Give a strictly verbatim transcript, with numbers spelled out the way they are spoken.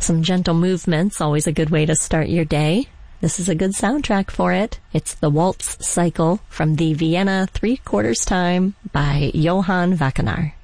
some gentle movements, always a good way to start your day. This is a good soundtrack for it. It's the Waltz Cycle from the Vienna Three Quarters Time by Johann Wackenaar.